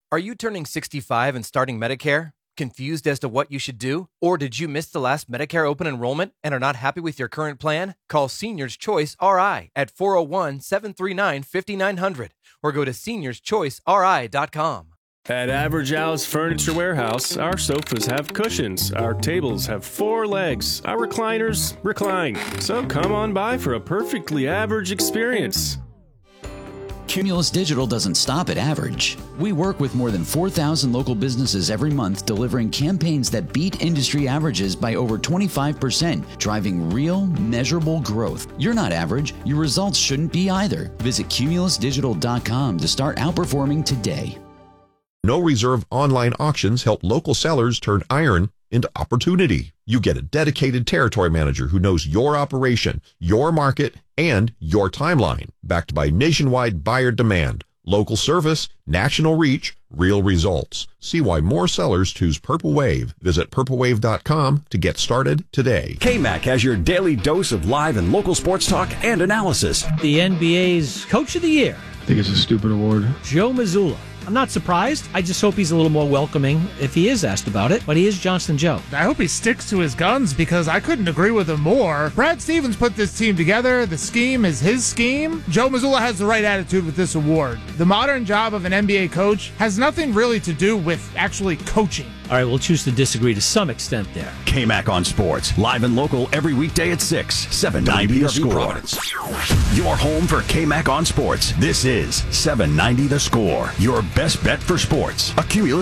Are you turning 65 and starting Medicare? Confused as to what you should do? Or did you miss the last Medicare open enrollment and are not happy with your current plan? Call Seniors Choice RI at 401-739-5900 or go to seniorschoiceri.com. At Average Al's Furniture Warehouse, our sofas have cushions, our tables have 4 legs, our recliners recline. So come on by for a perfectly average experience. Cumulus Digital doesn't stop at average. We work with more than 4,000 local businesses every month, delivering campaigns that beat industry averages by over 25%, driving real, measurable growth. You're not average. Your results shouldn't be either. Visit cumulusdigital.com to start outperforming today. No Reserve online auctions help local sellers turn iron into opportunity. You get a dedicated territory manager who knows your operation, your market, and your timeline, backed by nationwide buyer demand, local service, national reach, real results. See why more sellers choose Purple Wave. Visit purplewave.com to get started today. KMAC has your daily dose of live and local sports talk and analysis. The NBA's Coach of the Year. I think it's a stupid award. Joe Mazzulla. I'm not surprised. I just hope he's a little more welcoming if he is asked about it, but he is Johnston Joe. I hope he sticks to his guns because I couldn't agree with him more. Brad Stevens put this team together. The scheme is his scheme. Joe Mazzulla has the right attitude with this award. The modern job of an NBA coach has nothing really to do with actually coaching. All right, we'll choose to disagree to some extent there. KMAC on Sports, live and local every weekday at 6, 790 The Score. Providence. Your home for KMAC on Sports. This is 790 The Score, your best bet for sports. A Cumulus.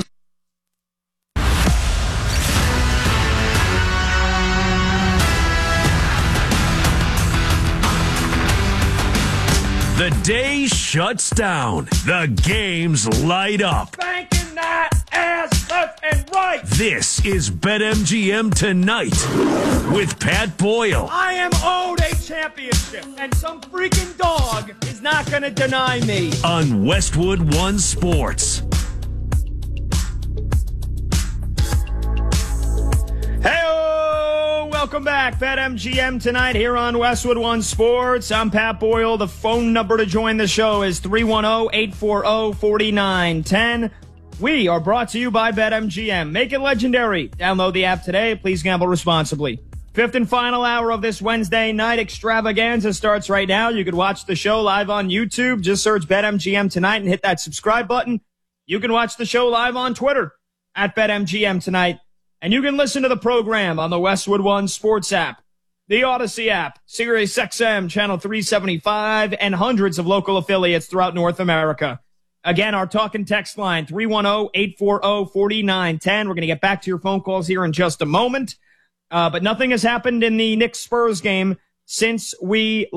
The day shuts down. The games light up. Banking that ass left and right. This is BetMGM Tonight with Pat Boyle. I am owed a championship, and some freaking dog is not going to deny me. On Westwood One Sports. Hey-o! Welcome back. BetMGM Tonight here on Westwood One Sports. I'm Pat Boyle. The phone number to join the show is 310-840-4910. We are brought to you by BetMGM. Make it legendary. Download the app today. Please gamble responsibly. Fifth and final hour of this Wednesday night extravaganza starts right now. You can watch the show live on YouTube. Just search BetMGM Tonight and hit that subscribe button. You can watch the show live on Twitter at BetMGM Tonight. And you can listen to the program on the Westwood One Sports app, the Odyssey app, Sirius XM, Channel 375, and hundreds of local affiliates throughout North America. Again, our talk and text line, 310-840-4910. We're going to get back to your phone calls here in just a moment. But nothing has happened in the Knicks-Spurs game since our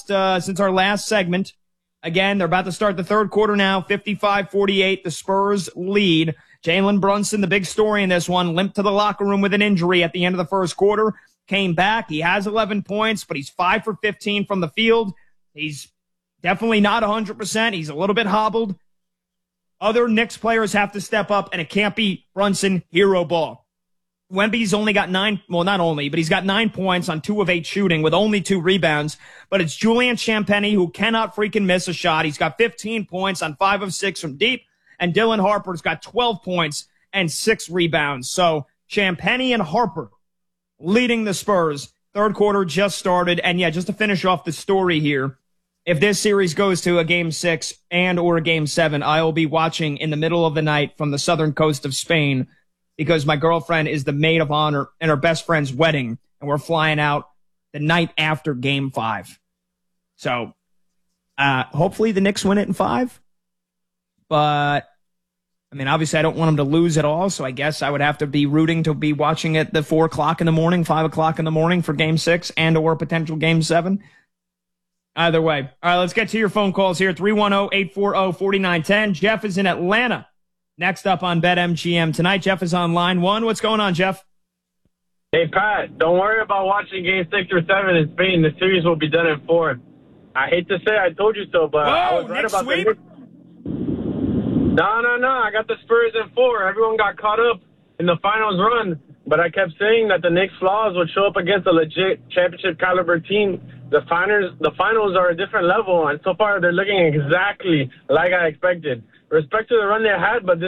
last segment. Again, they're about to start the third quarter now, 55-48, the Spurs lead. Jalen Brunson, the big story in this one, limped to the locker room with an injury at the end of the first quarter, came back. He has 11 points, but he's 5 for 15 from the field. He's definitely not 100%. He's a little bit hobbled. Other Knicks players have to step up, and it can't be Brunson hero ball. Wemby's only got he's got 9 points on 2 of 8 shooting with only 2 rebounds. But it's Julian Champagnie who cannot freaking miss a shot. He's got 15 points on 5 of 6 from deep. And Dylan Harper's got 12 points and 6 rebounds. So Champagnie and Harper leading the Spurs. Third quarter just started. And yeah, just to finish off the story here, if this series goes to a Game 6 and or a Game 7, I will be watching in the middle of the night from the southern coast of Spain because my girlfriend is the maid of honor in her best friend's wedding, and we're flying out the night after Game 5. So hopefully the Knicks win it in 5. But, I mean, obviously I don't want them to lose at all, so I guess I would have to be rooting to be watching at the 4 o'clock in the morning, 5 o'clock in the morning for Game 6 and or potential Game 7. Either way. All right, let's get to your phone calls here. 310-840-4910. Jeff is in Atlanta. Next up on BetMGM Tonight. Jeff is on line 1. What's going on, Jeff? Hey, Pat, don't worry about watching Game 6 or 7 in Spain. The series will be done in 4. I hate to say I told you so, but I was right about sweep? the Knicks. No. I got the Spurs in 4. Everyone got caught up in the finals run, but I kept saying that the Knicks' flaws would show up against a legit championship caliber team. The finals are a different level, and so far they're looking exactly like I expected. Respect to the run they had, but